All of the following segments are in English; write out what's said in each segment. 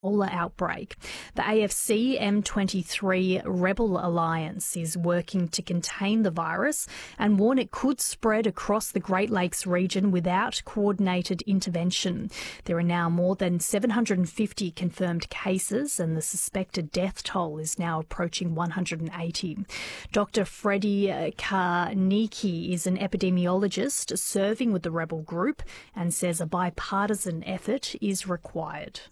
Ebola outbreak. The AFC M23 Rebel Alliance is working to contain the virus and warn it could spread across the Great Lakes region without coordinated intervention. There are now more than 750 confirmed cases and the suspected death toll is now approaching 180. Dr. Freddie Karnicki is an epidemiologist serving with the rebel group and says a bipartisan effort is required.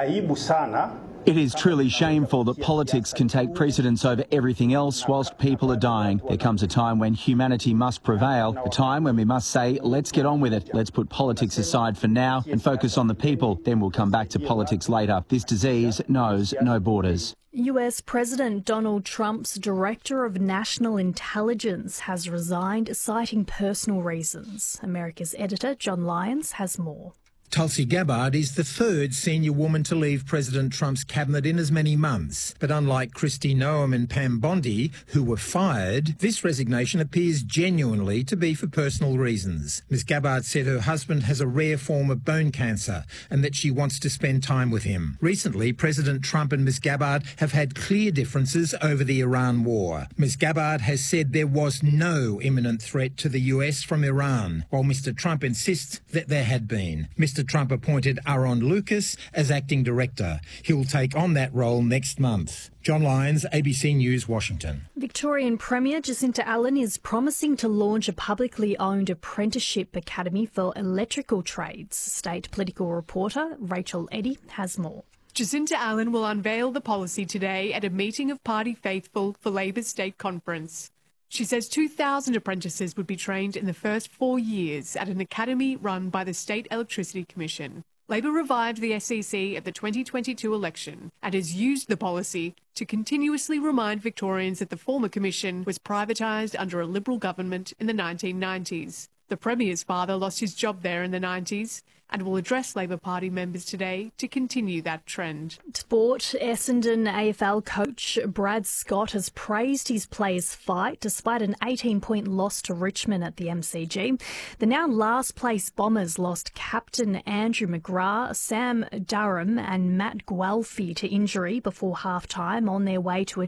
It is truly shameful that politics can take precedence over everything else whilst people are dying. There comes a time when humanity must prevail, a time when we must say, let's get on with it. Let's put politics aside for now and focus on the people. Then we'll come back to politics later. This disease knows no borders. US President Donald Trump's Director of National Intelligence has resigned, citing personal reasons. America's editor, John Lyons, has more. Tulsi Gabbard is the third senior woman to leave President Trump's cabinet in as many months. But unlike Kristi Noem and Pam Bondi, who were fired, this resignation appears genuinely to be for personal reasons. Ms Gabbard said her husband has a rare form of bone cancer and that she wants to spend time with him. Recently, President Trump and Ms Gabbard have had clear differences over the Iran war. Ms Gabbard has said there was no imminent threat to the US from Iran, while Mr Trump insists that there had been. Mr Trump appointed Aaron Lucas as acting director. He'll take on that role next month. John Lyons, ABC News, Washington. Victorian Premier Jacinta Allen is promising to launch a publicly owned apprenticeship academy for electrical trades. State political reporter Rachel Eddy has more. Jacinta Allen will unveil the policy today at a meeting of party faithful for Labor's state conference. She says 2,000 apprentices would be trained in the first 4 years at an academy run by the State Electricity Commission. Labor revived the SEC at the 2022 election and has used the policy to continuously remind Victorians that the former commission was privatised under a Liberal government in the 1990s. The Premier's father lost his job there in the 90s and will address Labor Party members today to continue that trend. Sport. Essendon AFL coach Brad Scott has praised his players' fight despite an 18-point loss to Richmond at the MCG. The now last-place Bombers lost captain Andrew McGrath, Sam Durham and Matt Guelphy to injury before half-time on their way to a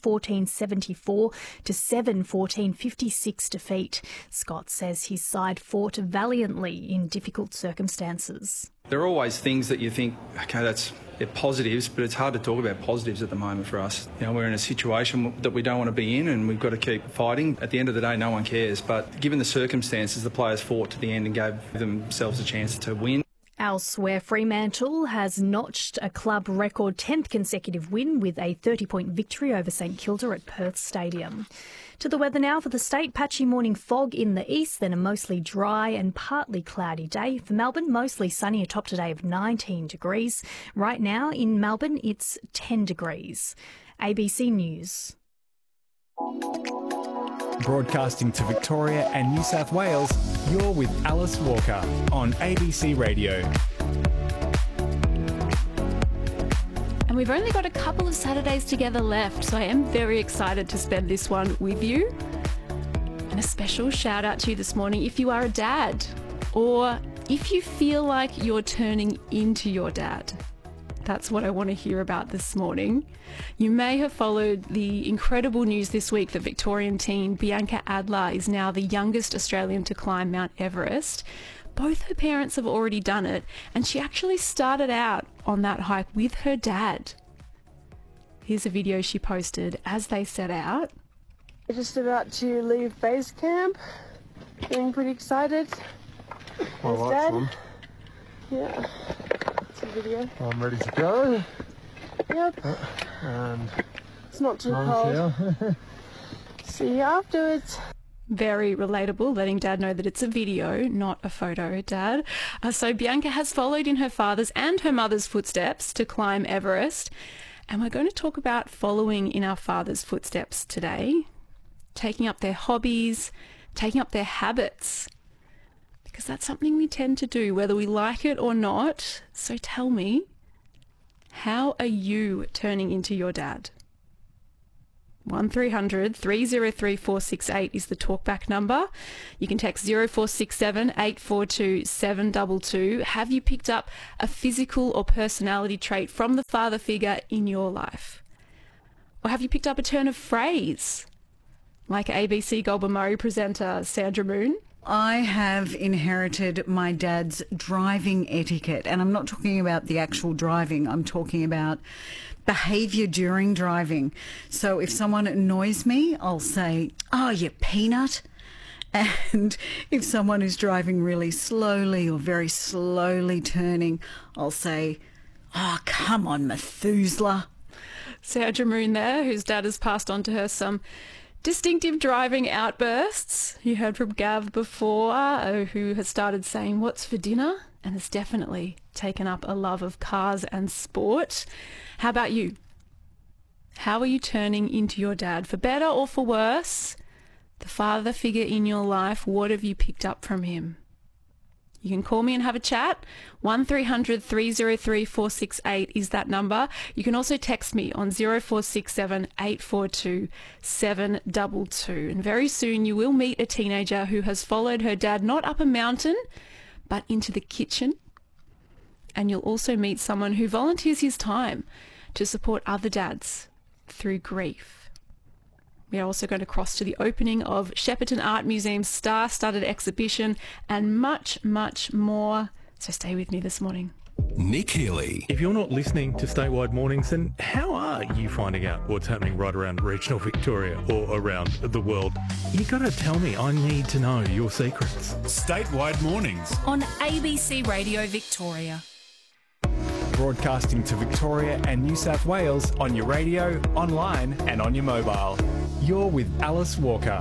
10-14-74 to 7-14-56 defeat. Scott says his side fought valiantly in difficult circumstances. There are always things that you think, okay, they're positives, but it's hard to talk about positives at the moment for us. You know, we're in a situation that we don't want to be in and we've got to keep fighting. At the end of the day, no one cares. But given the circumstances, the players fought to the end and gave themselves a chance to win. Elsewhere, Fremantle has notched a club record 10th consecutive win with a 30-point victory over St Kilda at Perth Stadium. To the weather now for the state. Patchy morning fog in the east, then a mostly dry and partly cloudy day. For Melbourne, mostly sunny, a top today of 19 degrees. Right now in Melbourne, it's 10 degrees. ABC News. Broadcasting to Victoria and New South Wales, you're with Alice Walker on ABC Radio. And we've only got a couple of Saturdays together left, so I am very excited to spend this one with you. And a special shout out to you this morning if you are a dad, or if you feel like you're turning into your dad. That's what I want to hear about this morning. You may have followed the incredible news this week that Victorian teen Bianca Adler is now the youngest Australian to climb Mount Everest. Both her parents have already done it, and she actually started out on that hike with her dad. Here's a video she posted as they set out. We're just about to leave base camp. Getting pretty excited. My light's on. Yeah. Video. I'm ready to go. Yep. And it's not too cold. See you afterwards. Very relatable, letting Dad know that it's a video, not a photo, Dad. So Bianca has followed in her father's and her mother's footsteps to climb Everest. And we're going to talk about following in our father's footsteps today, taking up their hobbies, taking up their habits, because that's something we tend to do, whether we like it or not. So tell me, how are you turning into your dad? 1300 303 468 is the talkback number. You can text 0467 842 722. Have you picked up a physical or personality trait from the father figure in your life? Or have you picked up a turn of phrase like ABC Goulburn Murray presenter Sandra Moon? I have inherited my dad's driving etiquette, and I'm not talking about the actual driving, I'm talking about behaviour during driving. So if someone annoys me, I'll say, "Oh, you peanut." And if someone is driving really slowly or very slowly turning, I'll say, "Oh, come on, Methuselah." Sandra Moon there, whose dad has passed on to her some distinctive driving outbursts. You heard from Gav before, who has started saying, "What's for dinner?" and has definitely taken up a love of cars and sport. How about you? How are you turning into your dad? For better or for worse? The father figure in your life, what have you picked up from him? You can call me and have a chat. 1300 303 468 is that number. You can also text me on 0467 842 722. And very soon you will meet a teenager who has followed her dad not up a mountain, but into the kitchen. And you'll also meet someone who volunteers his time to support other dads through grief. We are also going to cross to the opening of Shepparton Art Museum's star-studded exhibition and much, much more. So stay with me this morning. Nick Healy. If you're not listening to Statewide Mornings, then how are you finding out what's happening right around regional Victoria or around the world? You got to tell me. I need to know your secrets. Statewide Mornings on ABC Radio Victoria. Broadcasting to Victoria and New South Wales on your radio, online and on your mobile. You're with Alice Walker.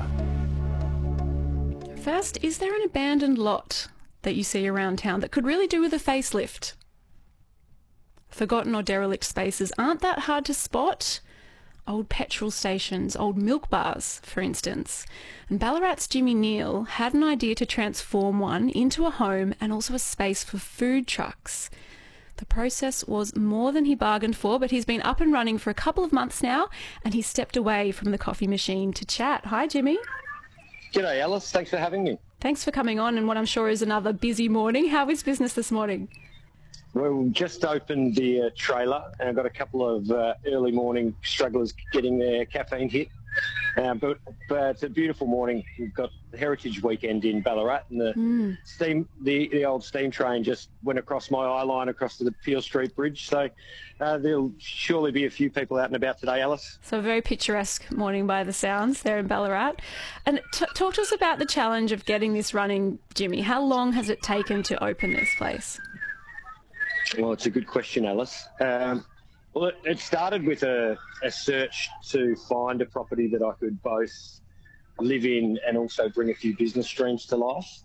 First, is there an abandoned lot that you see around town that could really do with a facelift? Forgotten or derelict spaces aren't that hard to spot. Old petrol stations, old milk bars, for instance. And Ballarat's Jimmy Neal had an idea to transform one into a home and also a space for food trucks. The process was more than he bargained for, but he's been up and running for a couple of months now, and he stepped away from the coffee machine to chat. Hi, Jimmy. G'day, Alice. Thanks for having me. Thanks for coming on, and what I'm sure is another busy morning. How is business this morning? Well, we just opened the trailer, and I've got a couple of early morning strugglers getting their caffeine hit. But it's a beautiful morning. We've got the Heritage Weekend in Ballarat, and the old steam train just went across my eye line across to the Peel Street Bridge. So there'll surely be a few people out and about today, Alice. So a very picturesque morning by the sounds there in Ballarat. And talk to us about the challenge of getting this running, Jimmy. How long has it taken to open this place? Well, it's a good question, Alice. Well, it started with a search to find a property that I could both live in and also bring a few business streams to life.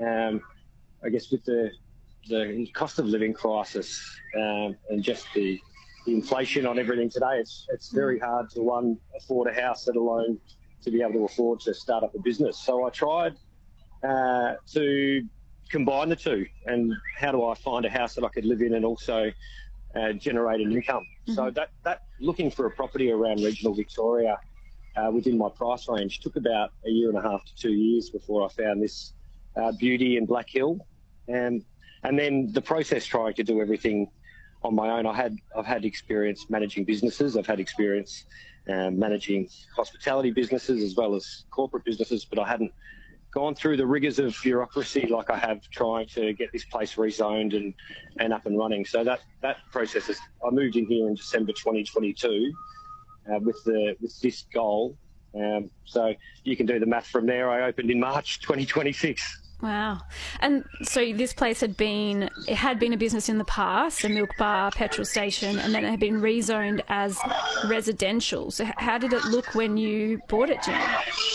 I guess with the cost of living crisis and just the inflation on everything today, it's very hard to, one, afford a house, let alone to be able to afford to start up a business. So I tried to combine the two, and how do I find a house that I could live in and also generate an income. Mm-hmm. So that looking for a property around regional Victoria within my price range took about a year and a half to 2 years before I found this beauty in Black Hill. And then the process trying to do everything on my own. I've had experience managing businesses. I've had experience managing hospitality businesses as well as corporate businesses, but I hadn't gone through the rigours of bureaucracy like I have trying to get this place rezoned and up and running. So that process is, I moved in here in December 2022 with this goal. So you can do the math from there. I opened in March 2026. Wow. And so this place had been a business in the past, a milk bar, petrol station, and then it had been rezoned as residential. So how did it look when you bought it, Jim?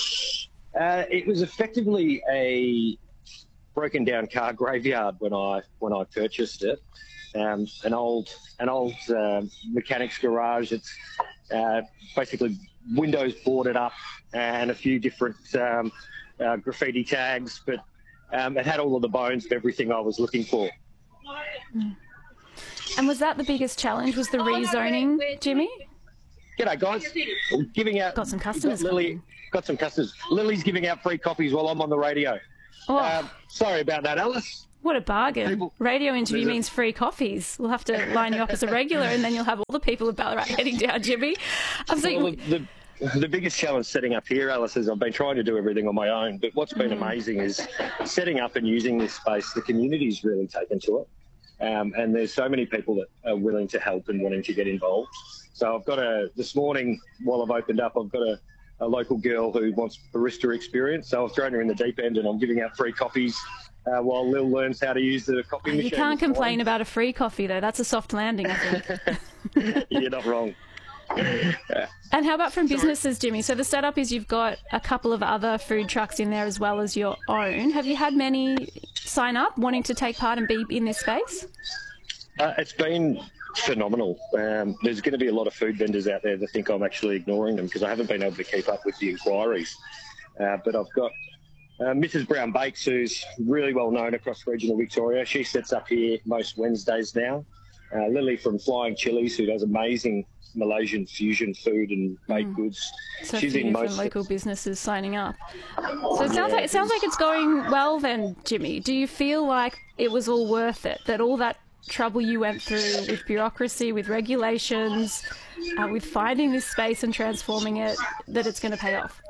It was effectively a broken down car graveyard when I purchased it. An old mechanic's garage. It's basically windows boarded up and a few different graffiti tags, but it had all of the bones of everything I was looking for. And was that the biggest challenge? Was the rezoning, Jimmy? G'day, guys. Giving out... Got some customers. Got some customers. Lily's giving out free coffees while I'm on the radio. Oh. Sorry about that, Alice. What a bargain. Radio interview means free coffees. We'll have to line you up as a regular, and then you'll have all the people of Ballarat heading down, Jimmy. The biggest challenge setting up here, Alice, is I've been trying to do everything on my own, but what's been amazing is setting up and using this space. The community's really taken to it, and there's so many people that are willing to help and wanting to get involved. So I've got this morning, while I've opened up, I've got a local girl who wants barista experience, so I've thrown her in the deep end and I'm giving out free coffees while Lil learns how to use the coffee machine. You can't complain about a free coffee, though. That's a soft landing, I think. You're not wrong. And how about from businesses, Jimmy? So the setup is you've got a couple of other food trucks in there as well as your own. Have you had many sign up wanting to take part and be in this space? It's been phenomenal. There's going to be a lot of food vendors out there that think I'm actually ignoring them because I haven't been able to keep up with the inquiries. But I've got Mrs. Brown Bakes, who's really well known across regional Victoria. She sets up here most Wednesdays now. Lily from Flying Chilies, who does amazing Malaysian fusion food and baked goods. So she's in most local businesses signing up. So it sounds like it's going well then, Jimmy. Do you feel like it was all worth it? That all that trouble you went through with bureaucracy, with regulations, with finding this space and transforming it, that it's going to pay off?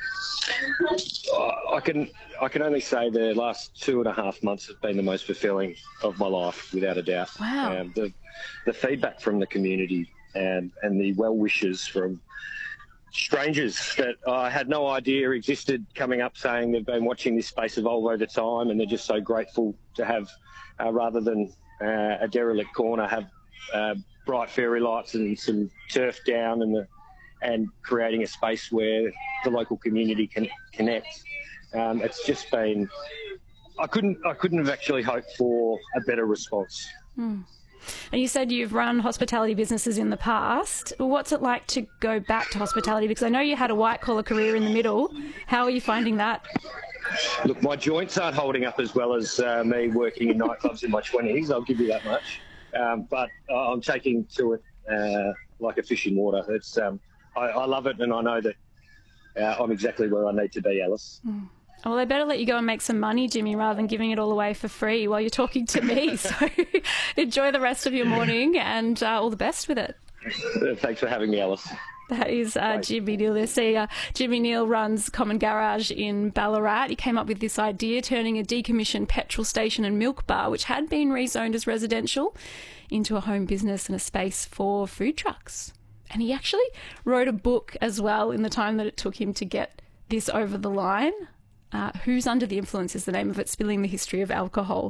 I can only say the last 2.5 months have been the most fulfilling of my life, without a doubt. Wow. The feedback from the community and the well wishes from strangers that I had no idea existed coming up, saying they've been watching this space evolve over time and they're just so grateful to have, rather than a derelict corner, have bright fairy lights and some turf down and creating a space where the local community can connect. It's just been, I couldn't have actually hoped for a better response. And you said you've run hospitality businesses in the past. What's it like to go back to hospitality? Because I know you had a white-collar career in the middle. How are you finding that? Look, my joints aren't holding up as well as me working in nightclubs in my 20s, I'll give you that much. But I'm taking to it like a fish in water. It's I love it, and I know that I'm exactly where I need to be, Alice. Well, they better let you go and make some money, Jimmy, rather than giving it all away for free while you're talking to me. So enjoy the rest of your morning and all the best with it. Thanks for having me, Alice. That is Jimmy Neal. Jimmy Neal runs Common Garage in Ballarat. He came up with this idea, turning a decommissioned petrol station and milk bar, which had been rezoned as residential, into a home business and a space for food trucks. And he actually wrote a book as well in the time that it took him to get this over the line. Who's Under the Influence is the name of it, spilling the history of alcohol.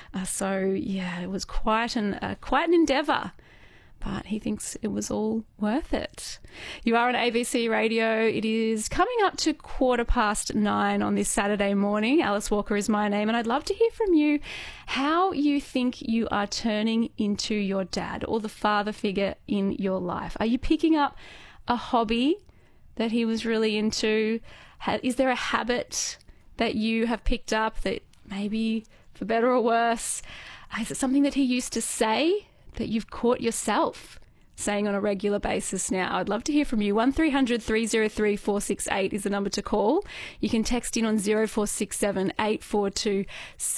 It was quite an endeavour, but he thinks it was all worth it. You are on ABC Radio. It is coming up to 9:15 on this Saturday morning. Alice Walker is my name, and I'd love to hear from you how you think you are turning into your dad or the father figure in your life. Are you picking up a hobby that he was really into? Is there a habit that you have picked up that maybe, for better or worse, is it something that he used to say that you've caught yourself saying on a regular basis now? I'd love to hear from you. 1300 303 468 is the number to call. You can text in on 0467 842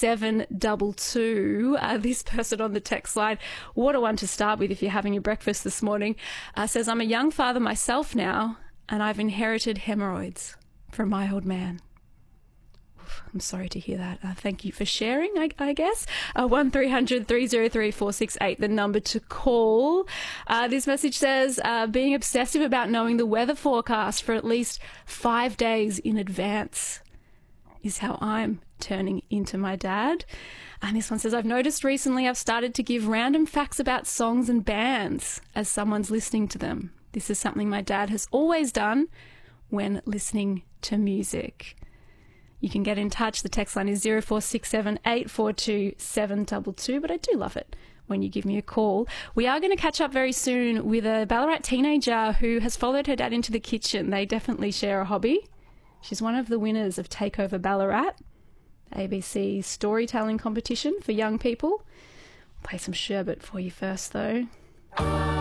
722. This person on the text line, what a one to start with if you're having your breakfast this morning, says, I'm a young father myself now and I've inherited hemorrhoids from my old man. I'm sorry to hear that. Thank you for sharing, I guess. 1300 303 468, the number to call. This message says, being obsessive about knowing the weather forecast for at least 5 days in advance is how I'm turning into my dad. And this one says, I've noticed recently I've started to give random facts about songs and bands as someone's listening to them. This is something my dad has always done when listening to music. You can get in touch. The text line is 0467 842 722, but I do love it when you give me a call. We are going to catch up very soon with a Ballarat teenager who has followed her dad into the kitchen. They definitely share a hobby. She's one of the winners of Takeover Ballarat, ABC storytelling competition for young people. Play some sherbet for you first, though.